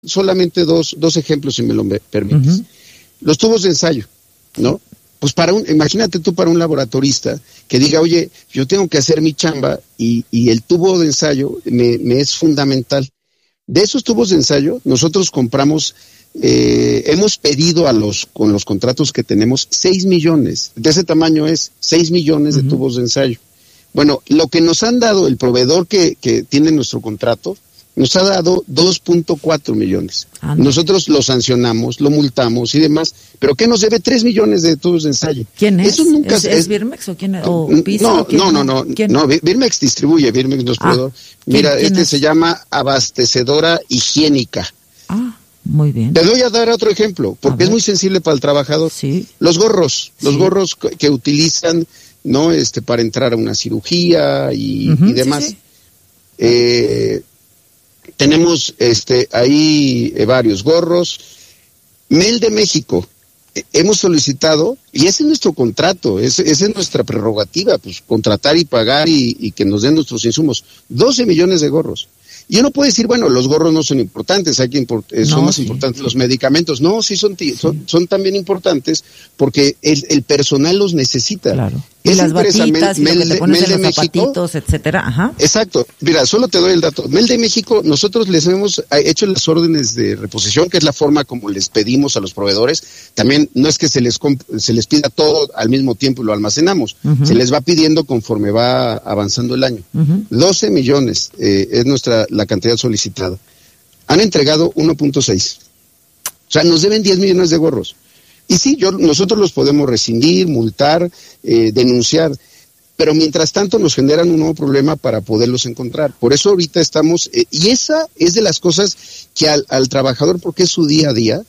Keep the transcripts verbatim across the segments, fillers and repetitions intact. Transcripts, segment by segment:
solamente dos, dos ejemplos, si me lo permites. Uh-huh. Los tubos de ensayo, ¿no? Pues para un, imagínate tú para un laboratorista que diga, oye, yo tengo que hacer mi chamba y, y el tubo de ensayo me, me es fundamental. De esos tubos de ensayo, nosotros compramos, eh, hemos pedido a los, con los contratos que tenemos, seis millones. De ese tamaño es seis millones uh-huh. de tubos de ensayo. Bueno, lo que nos han dado el proveedor que, que tiene nuestro contrato, nos ha dado dos punto cuatro millones. Ah, no. Nosotros lo sancionamos, lo multamos y demás, pero ¿qué nos debe? tres millones de tubos de ensayo. ¿Quién es? Eso nunca ¿Es, es, ¿Es Birmex o quién es? ¿O Pisa, no, o quién, no, no, no, ¿quién? no, Birmex distribuye, Birmex no es proveedor. Ah, Mira, ¿quién, quién este es? Se llama Abastecedora Higiénica. Ah, muy bien. Te doy a dar otro ejemplo, porque es muy sensible para el trabajador. Sí. Los gorros, los sí. gorros que utilizan, ¿no? Este, para entrar a una cirugía y, uh-huh, y demás. Sí, sí. Eh, tenemos este ahí eh, varios gorros. Mel de México, eh, hemos solicitado, y ese es nuestro contrato, ese, esa es nuestra prerrogativa, pues contratar y pagar y, y que nos den nuestros insumos, doce millones de gorros. Y uno puede decir, bueno, los gorros no son importantes, hay que import- eh, son no, más sí. importantes los medicamentos. No, sí son, t- sí. son son también importantes porque el, el personal los necesita. Claro. Y las batitas, Mel, y lo que te pones Mel en los zapatitos, etcétera. Ajá. Exacto. Mira, solo te doy el dato. Mel de México, nosotros les hemos hecho las órdenes de reposición, que es la forma como les pedimos a los proveedores. También no es que se les comp- se les pida todo al mismo tiempo y lo almacenamos. Uh-huh. Se les va pidiendo conforme va avanzando el año. Uh-huh. doce millones eh, es nuestra la cantidad solicitada. Han entregado uno punto seis. O sea, nos deben diez millones de gorros. Y sí, yo, nosotros los podemos rescindir, multar, eh, denunciar, pero mientras tanto nos generan un nuevo problema para poderlos encontrar. Por eso ahorita estamos, eh, y esa es de las cosas que al, al trabajador, porque es su día a día,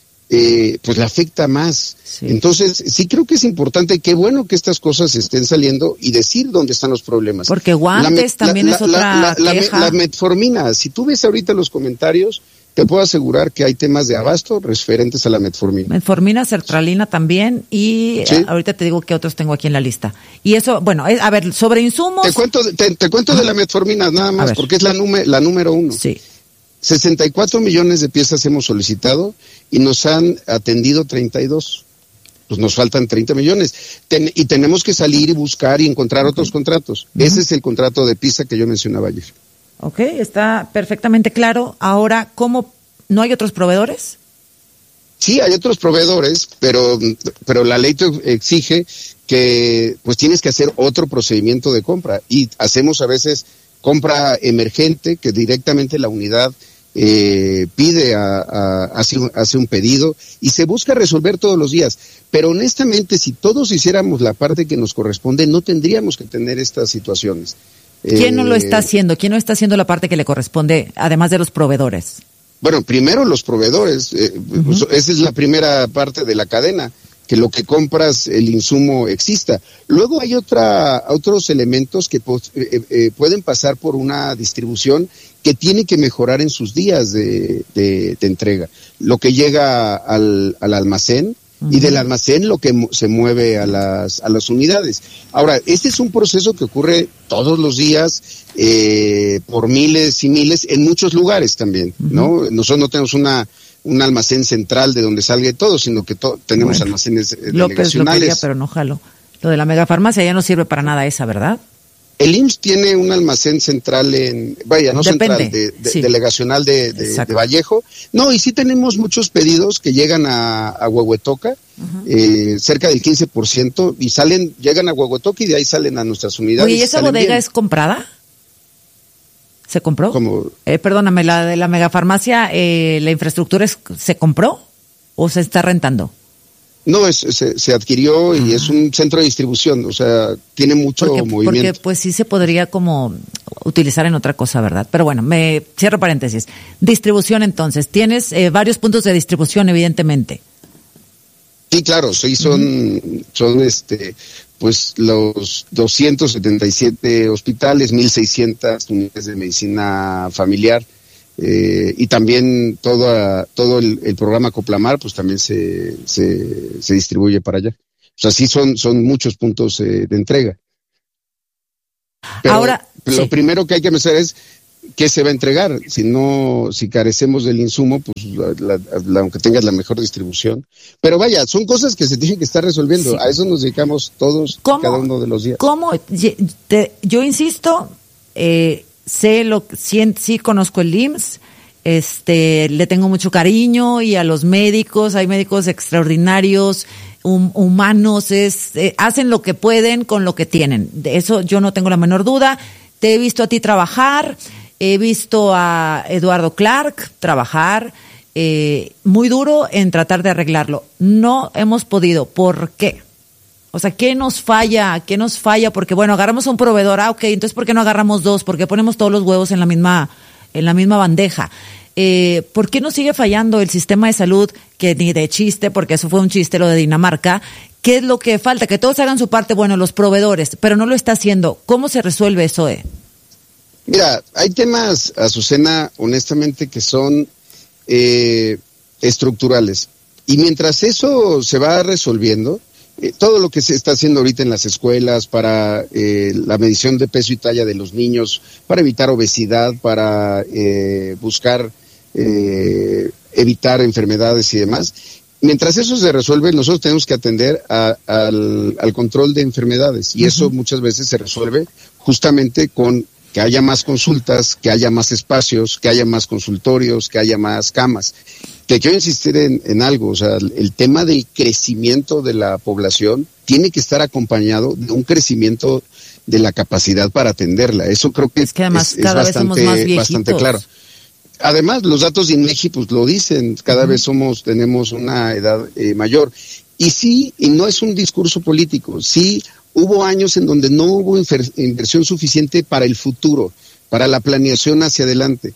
eh, pues le afecta más. Sí. Entonces, sí creo que es importante, qué bueno que estas cosas estén saliendo y decir dónde están los problemas. Porque guantes met, también la, es la, otra la, la, queja. La, la metformina, si tú ves ahorita los comentarios, te puedo asegurar que hay temas de abasto referentes a la metformina. Metformina, sertralina también, y ¿sí? ahorita te digo qué otros tengo aquí en la lista. Y eso, bueno, es, a ver, sobre insumos... Te cuento, te, te cuento de la metformina nada más, porque es la, nume, la número uno. Sí. sesenta y cuatro millones de piezas hemos solicitado y nos han atendido treinta y dos. Pues nos faltan treinta millones. Ten, y tenemos que salir y buscar y encontrar otros contratos. Uh-huh. Ese es el contrato de Pisa que yo mencionaba ayer. Ok, está perfectamente claro. Ahora, ¿cómo no hay otros proveedores? Sí, hay otros proveedores, pero pero la ley te exige que pues tienes que hacer otro procedimiento de compra y hacemos a veces compra emergente que directamente la unidad eh, pide a, a hace, hace un pedido y se busca resolver todos los días. Pero honestamente, si todos hiciéramos la parte que nos corresponde, no tendríamos que tener estas situaciones. ¿Quién no lo está haciendo? ¿Quién no está haciendo la parte que le corresponde, además de los proveedores? Bueno, primero los proveedores. Eh, uh-huh. Esa es la primera parte de la cadena, que lo que compras, el insumo exista. Luego hay otra, otros elementos que pues, eh, eh, pueden pasar por una distribución que tiene que mejorar en sus días de, de, de entrega. Lo que llega al, al almacén, uh-huh. y del almacén lo que se mueve a las a las unidades. Ahora, este es un proceso que ocurre todos los días eh, por miles y miles en muchos lugares también, uh-huh. ¿no? Nosotros no tenemos una un almacén central de donde salga todo, sino que to- tenemos bueno, almacenes eh, López delegacionales. Lo quería, pero no jalo. Lo de la megafarmacia ya no sirve para nada esa, ¿verdad? El I M S S tiene un almacén central en, vaya, no Depende, central, de, de, sí. delegacional de, de, de Vallejo. No, y sí tenemos muchos pedidos que llegan a, a Huehuetoca, uh-huh. eh, cerca del quince por ciento, y salen, llegan a Huehuetoca y de ahí salen a nuestras unidades. Oye, ¿y esa bodega bien. es comprada? ¿Se compró? ¿Cómo? Eh, perdóname, la de la megafarmacia, eh, ¿la infraestructura es, se compró o se está rentando? No, es, se, se adquirió y ah. es un centro de distribución, o sea, tiene mucho porque, movimiento. Porque pues sí se podría como utilizar en otra cosa, ¿verdad? Pero bueno, me cierro paréntesis. Distribución entonces, tienes eh, varios puntos de distribución, evidentemente. Sí, claro, sí, son, uh-huh. son este, pues los doscientos setenta y siete hospitales, mil seiscientas unidades de medicina familiar. Eh, y también todo, todo el, el programa Coplamar pues también se, se, se distribuye para allá. O sea, sí son, son muchos puntos eh, de entrega. Pero ahora, lo sí. primero que hay que hacer es ¿qué se va a entregar? Si no, si carecemos del insumo, pues la, la, aunque tengas la mejor distribución. Pero vaya, son cosas que se tienen que estar resolviendo. Sí. A eso nos dedicamos todos, cada uno de los días. ¿Cómo? Te, yo insisto, eh, sé lo, sí, sí conozco el I M S S, este, le tengo mucho cariño, y a los médicos, hay médicos extraordinarios, hum, humanos, es, eh, hacen lo que pueden con lo que tienen. De eso yo no tengo la menor duda. Te he visto a ti trabajar, he visto a Eduardo Clark trabajar eh, muy duro en tratar de arreglarlo. No hemos podido. ¿Por qué? O sea, ¿qué nos falla? ¿Qué nos falla? Porque, bueno, agarramos a un proveedor. Ah, ok, entonces ¿por qué no agarramos dos? ¿Por qué ponemos todos los huevos en la misma, en la misma bandeja? Eh, ¿Por qué no sigue fallando el sistema de salud? Que ni de chiste, porque eso fue un chiste lo de Dinamarca. ¿Qué es lo que falta? Que todos hagan su parte, bueno, los proveedores, pero no lo está haciendo. ¿Cómo se resuelve eso, eh? Mira, hay temas, Azucena, honestamente, que son eh, estructurales. Y mientras eso se va resolviendo, eh, todo lo que se está haciendo ahorita en las escuelas para eh, la medición de peso y talla de los niños, para evitar obesidad, para eh, buscar eh, evitar enfermedades y demás, mientras eso se resuelve, nosotros tenemos que atender a, al, al control de enfermedades. Y uh-huh. eso muchas veces se resuelve justamente con que haya más consultas, que haya más espacios, que haya más consultorios, que haya más camas. Que quiero insistir en, en algo, o sea, el tema del crecimiento de la población tiene que estar acompañado de un crecimiento de la capacidad para atenderla. Eso creo que es, que además es, cada es vez bastante, somos más viejitos. Bastante claro. Además, los datos de INEGI pues lo dicen, cada uh-huh. vez somos, tenemos una edad eh, mayor. Y sí, y no es un discurso político, sí hubo años en donde no hubo infer- inversión suficiente para el futuro, para la planeación hacia adelante.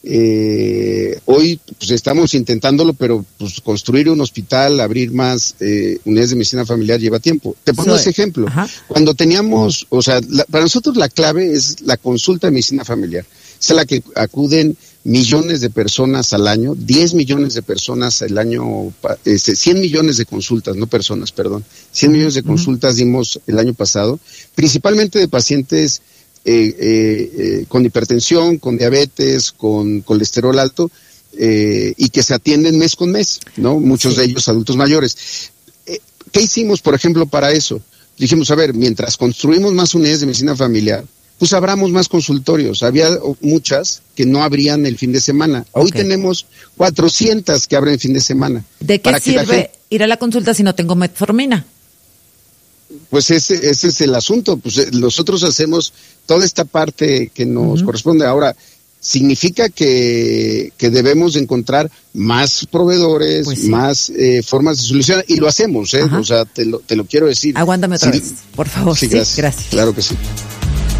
Eh, hoy pues estamos intentándolo, pero pues construir un hospital, abrir más eh, unidades de medicina familiar lleva tiempo. Te pongo sí. ese ejemplo. Ajá. Cuando teníamos, o sea, la, para nosotros la clave es la consulta de medicina familiar. Es a la que acuden millones de personas al año, diez millones de personas al año, este, cien millones de consultas, no personas, perdón, cien millones de consultas uh-huh. dimos el año pasado, principalmente de pacientes eh, eh, eh, con hipertensión, con diabetes, con colesterol alto, eh, y que se atienden mes con mes, ¿no? Muchos sí. de ellos adultos mayores. Eh, ¿Qué hicimos, por ejemplo, para eso? Dijimos, a ver, mientras construimos más unidades de medicina familiar, pues abramos más consultorios. Había muchas que no abrían el fin de semana. Hoy okay. tenemos cuatrocientas que abren el fin de semana. ¿De qué sirve gente... ir a la consulta si no tengo metformina? Pues ese, ese es el asunto. Pues nosotros hacemos toda esta parte que nos uh-huh. corresponde. Ahora, significa que, que debemos encontrar más proveedores, pues sí. más eh, formas de solución, y lo hacemos, ¿eh? Ajá. O sea, te lo, te lo quiero decir. Aguántame otra sí. vez, por favor. Sí, gracias. Sí, gracias. Claro que sí.